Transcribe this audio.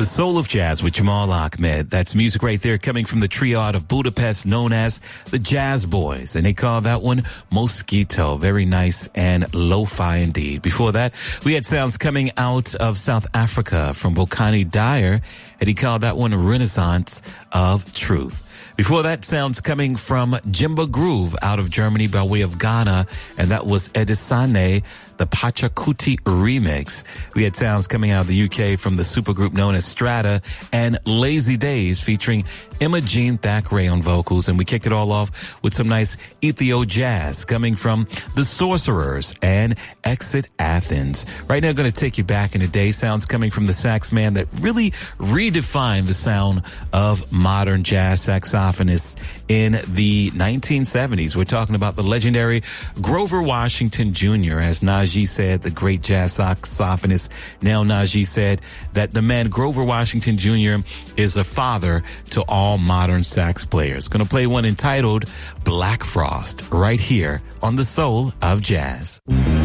The Soul of Jazz with Jamal Ahmed. That's music right there coming from the trio out of Budapest known as the Jazz Boys. And they call that one Mosquito. Very nice and lo-fi indeed. Before that, we had sounds coming out of South Africa from Bokani Dyer. And he called that one Renaissance of Truth. Before that, sounds coming from Jimba Groove out of Germany by way of Ghana, and that was Edisane, the Pachakuti remix. We had sounds coming out of the UK from the supergroup known as Strata and Lazy Days featuring Emma Jean Thackeray on vocals, and we kicked it all off with some nice Ethio jazz coming from the Sorcerers and Exit Athens. Right now, going to take you back in the day. Sounds coming from the sax man that really redefined the sound of modern jazz saxophonists in the 1970s. We're talking about the legendary Grover Washington Jr. As Najee said, the great jazz saxophonist. Now Najee said that the man Grover Washington Jr. is a father to all modern sax players. Going to play one entitled Black Frost right here on The Soul of Jazz.